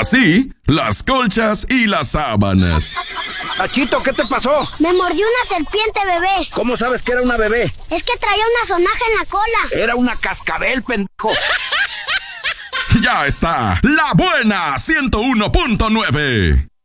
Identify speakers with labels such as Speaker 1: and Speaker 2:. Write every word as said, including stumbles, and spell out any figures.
Speaker 1: así las colchas y las sábanas.
Speaker 2: Achito, ¿qué te pasó?
Speaker 3: Me mordió una serpiente, bebé.
Speaker 2: ¿Cómo sabes que era una bebé?
Speaker 3: Es que traía una sonaja en la cola.
Speaker 2: Era una cascabel, pendejo.
Speaker 1: Ya está, La Buena ciento uno punto nueve.